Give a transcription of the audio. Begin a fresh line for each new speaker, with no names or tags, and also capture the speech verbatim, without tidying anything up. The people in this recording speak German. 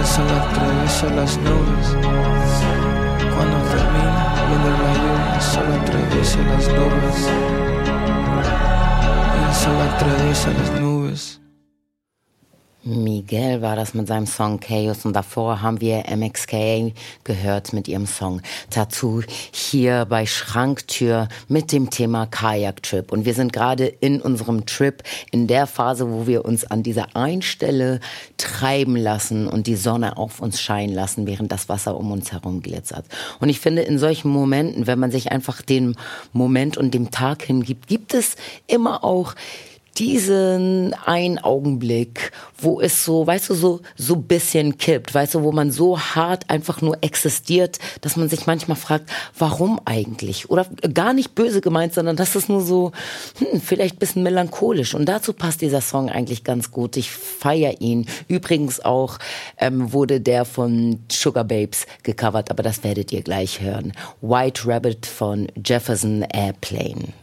Pienso la atraviesa las nubes. Cuando termina, viendo la lluvia, solo atraviesa las nubes. Pienso la atraviesa las nubes.
Miguel war das mit seinem Song Chaos und davor haben wir M X K gehört mit ihrem Song Tattoo hier bei Schranktür mit dem Thema Kajak-Trip. Und wir sind gerade in unserem Trip in der Phase, wo wir uns an dieser einen Stelle treiben lassen und die Sonne auf uns scheinen lassen, während das Wasser um uns herum glitzert. Und ich finde, in solchen Momenten, wenn man sich einfach dem Moment und dem Tag hingibt, gibt es immer auch diesen einen Augenblick, wo es so, weißt du, so so bisschen kippt, weißt du, wo man so hart einfach nur existiert, dass man sich manchmal fragt, warum eigentlich? Oder gar nicht böse gemeint, sondern das ist nur so, hm, vielleicht ein bisschen melancholisch. Und dazu passt dieser Song eigentlich ganz gut. Ich feiere ihn. Übrigens auch ähm, wurde der von Sugar Babes gecovert, aber das werdet ihr gleich hören. White Rabbit von Jefferson Airplane.